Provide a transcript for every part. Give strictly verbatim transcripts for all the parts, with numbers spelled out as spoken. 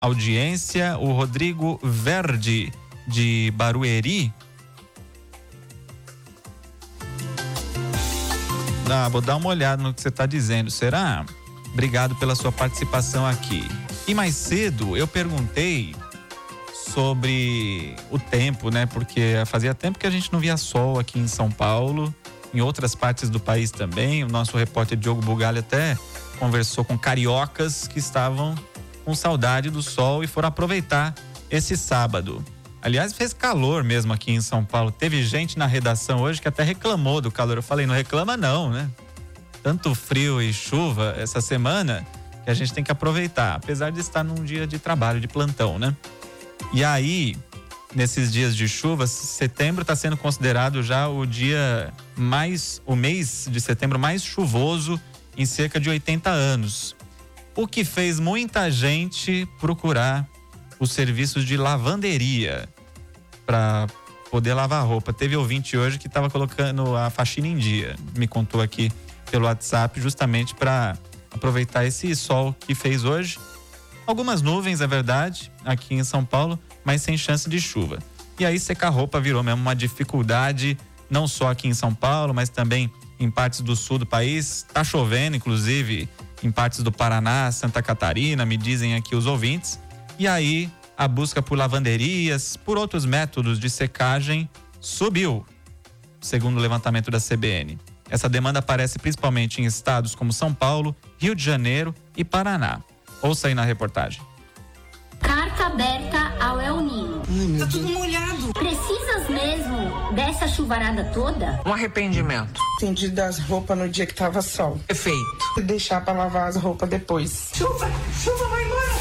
audiência. O Rodrigo Verde, de Barueri. Ah, vou dar uma olhada no que você está dizendo, será? Obrigado pela sua participação aqui. E mais cedo eu perguntei sobre o tempo, né? Porque fazia tempo que a gente não via sol aqui em São Paulo, em outras partes do país também. O nosso repórter Diogo Bugalho até conversou com cariocas que estavam com saudade do sol e foram aproveitar esse sábado. Aliás, fez calor mesmo aqui em São Paulo. Teve gente na redação hoje que até reclamou do calor. Eu falei, não reclama não, né? Tanto frio e chuva essa semana que a gente tem que aproveitar, apesar de estar num dia de trabalho, de plantão, né? E aí, nesses dias de chuva, setembro está sendo considerado já o dia mais, o mês de setembro mais chuvoso em cerca de oitenta anos. O que fez muita gente procurar os serviços de lavanderia para poder lavar roupa. Teve ouvinte hoje que estava colocando a faxina em dia, me contou aqui pelo WhatsApp, justamente para aproveitar esse sol que fez hoje. Algumas nuvens, é verdade, aqui em São Paulo, mas sem chance de chuva. E aí secar roupa virou mesmo uma dificuldade, não só aqui em São Paulo, mas também em partes do sul do país. Tá chovendo, inclusive, em partes do Paraná, Santa Catarina, me dizem aqui os ouvintes. E aí a busca por lavanderias, por outros métodos de secagem subiu, segundo o levantamento da C B N. Essa demanda aparece principalmente em estados como São Paulo, Rio de Janeiro e Paraná. Ouça aí na reportagem. Carta aberta ao El Ninho. Tá tudo molhado. Precisas mesmo dessa chuvarada toda? Um arrependimento. Estendi das roupas no dia que tava sol. Efeito. E deixar pra lavar as roupas depois. Chuva, chuva vai embora.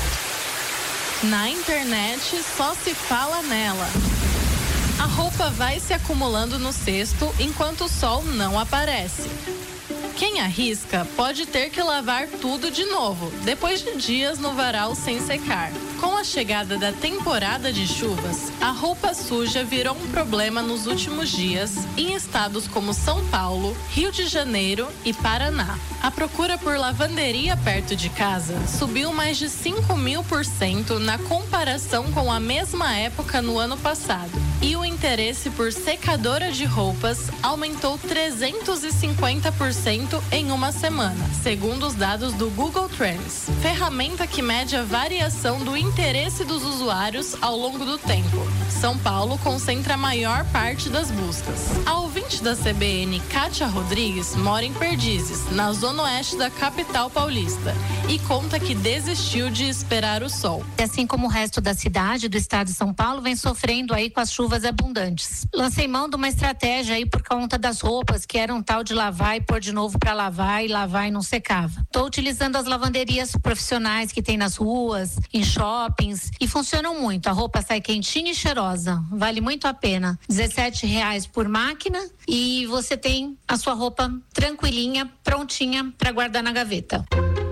Na internet só se fala nela. A roupa vai se acumulando no cesto enquanto o sol não aparece. Quem arrisca pode ter que lavar tudo de novo, depois de dias no varal sem secar. Com a chegada da temporada de chuvas, a roupa suja virou um problema nos últimos dias em estados como São Paulo, Rio de Janeiro e Paraná. A procura por lavanderia perto de casa subiu mais de cinco mil por cento na comparação com a mesma época no ano passado. E o interesse por secadora de roupas aumentou trezentos e cinquenta por cento em uma semana, segundo os dados do Google Trends, ferramenta que mede a variação do interesse dos usuários ao longo do tempo. São Paulo concentra a maior parte das buscas. A ouvinte da C B N, Kátia Rodrigues, mora em Perdizes, na zona oeste da capital paulista, e conta que desistiu de esperar o sol. Assim como o resto da cidade do estado de São Paulo vem sofrendo aí com as chuvas abundantes. Lancei mão de uma estratégia aí por conta das roupas que eram tal de lavar e pôr de novo para lavar e lavar e não secava. Estou utilizando as lavanderias profissionais que tem nas ruas, em shoppings, e funcionam muito. A roupa sai quentinha e cheirosa. Vale muito a pena. dezessete reais por máquina e você tem a sua roupa tranquilinha, prontinha para guardar na gaveta.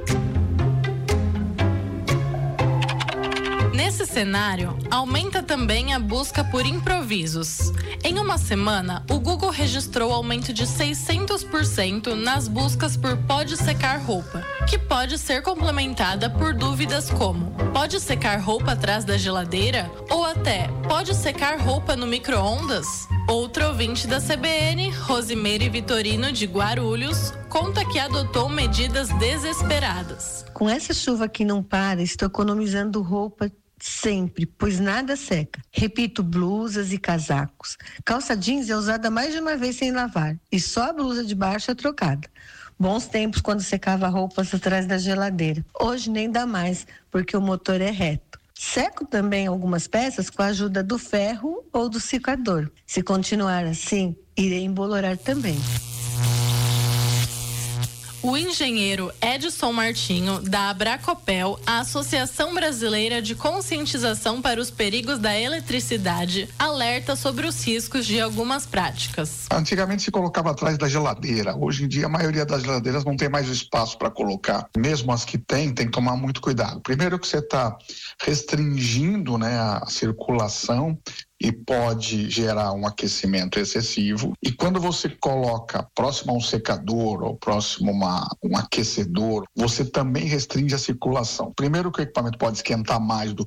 Nesse cenário, aumenta também a busca por improvisos. Em uma semana, o Google registrou aumento de seiscentos por cento nas buscas por pode secar roupa, que pode ser complementada por dúvidas como: pode secar roupa atrás da geladeira? Ou até, pode secar roupa no micro-ondas? Outro ouvinte da C B N, Rosimeire Vitorino de Guarulhos, conta que adotou medidas desesperadas. Com essa chuva que não para, estou economizando roupa sempre, pois nada seca. Repito, blusas e casacos. Calça jeans é usada mais de uma vez sem lavar e só a blusa de baixo é trocada. Bons tempos quando secava roupas atrás da geladeira. Hoje nem dá mais, porque o motor é reto. Seco também algumas peças com a ajuda do ferro ou do secador. Se continuar assim, irei embolorar também. O engenheiro Edson Martinho, da Abracopel, a Associação Brasileira de Conscientização para os Perigos da Eletricidade, alerta sobre os riscos de algumas práticas. Antigamente se colocava atrás da geladeira. Hoje em dia a maioria das geladeiras não tem mais espaço para colocar. Mesmo as que tem, tem que tomar muito cuidado. Primeiro que você está restringindo, né, a circulação e pode gerar um aquecimento excessivo. E quando você coloca próximo a um secador ou próximo a uma, um aquecedor, você também restringe a circulação. Primeiro que o equipamento pode esquentar mais do